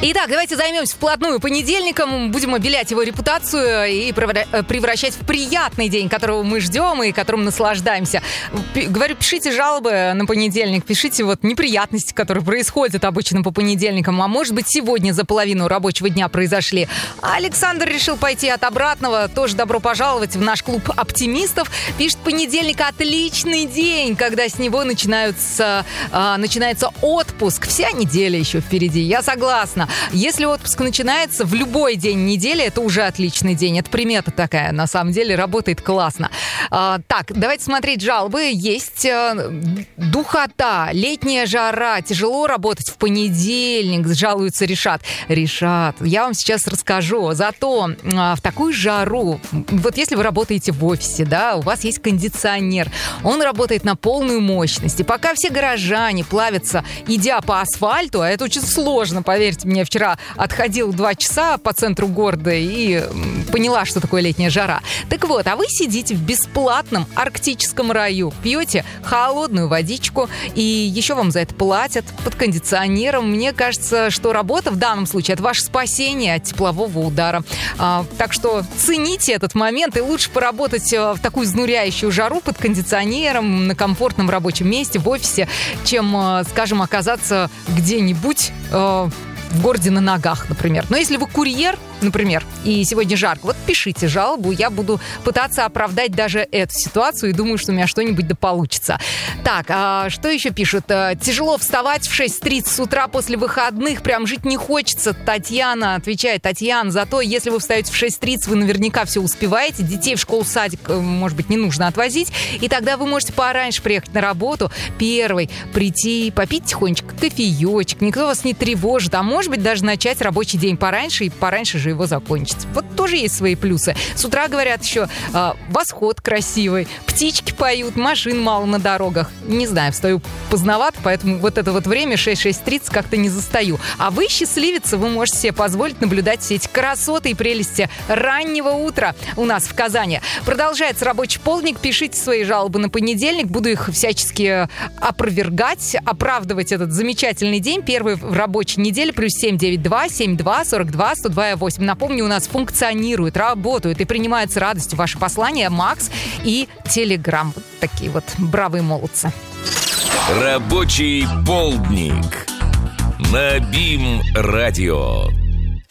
Итак, давайте займемся вплотную понедельником. Будем обелять его репутацию и превращать в приятный день, которого мы ждем и которым наслаждаемся. Говорю, пишите жалобы на понедельник, пишите вот неприятности, которые происходят обычно по понедельникам. А может быть, сегодня за половину рабочего дня произошли. Александр решил пойти от обратного. Тоже добро пожаловать в наш клуб оптимистов. Пишет: понедельник — отличный день, когда с него начинается отпуск. Вся неделя еще впереди. Я согласна. Если отпуск начинается в любой день недели, это уже отличный день. Это примета такая, на самом деле, работает классно. Так, давайте смотреть жалобы. Есть духота, летняя жара, тяжело работать в понедельник, жалуется Ришат. Ришат, я вам сейчас расскажу. Зато в такую жару, вот если вы работаете в офисе, да, у вас есть кондиционер, он работает на полную мощность. И пока все горожане плавятся, идя по асфальту, а это очень сложно, поверьте мне, вчера отходил 2 часа по центру города и поняла, что такое летняя жара. Так вот, а вы сидите в бесплатном арктическом раю, пьете холодную водичку, и еще вам за это платят под кондиционером. Мне кажется, что работа в данном случае — это ваше спасение от теплового удара. Так что цените этот момент, и лучше поработать в такую изнуряющую жару под кондиционером, на комфортном рабочем месте, в офисе, чем, скажем, оказаться где-нибудь в городе на ногах, например. Но если вы курьер, например, и сегодня жарко, вот пишите жалобу, я буду пытаться оправдать даже эту ситуацию и думаю, что у меня что-нибудь да получится. Так, что еще пишут? Тяжело вставать в 6:30 с утра после выходных, прям жить не хочется. Татьяна отвечает: Татьяна, зато если вы встаете в 6:30, вы наверняка все успеваете, детей в школу, садик, может быть, не нужно отвозить, и тогда вы можете пораньше приехать на работу, первый прийти, попить тихонечко кофеечек, никто вас не тревожит, а может быть, даже начать рабочий день пораньше и пораньше же его закончить. Вот тоже есть свои плюсы. С утра, говорят, еще восход красивый, птички поют, машин мало на дорогах. Не знаю, встаю поздновато, поэтому вот это вот время 6-6:30 как-то не застаю. А вы, счастливица, вы можете себе позволить наблюдать все эти красоты и прелести раннего утра у нас в Казани. Продолжается рабочий полдник. Пишите свои жалобы на понедельник. Буду их всячески опровергать, оправдывать этот замечательный день. Первый в рабочей неделе. +7 92 72 42 102 8. Напомню, у нас функционируют, работают и принимают с радостью ваши послания Макс и Телеграм. Вот такие вот бравые молодцы. Рабочий полдник на БИМ-радио.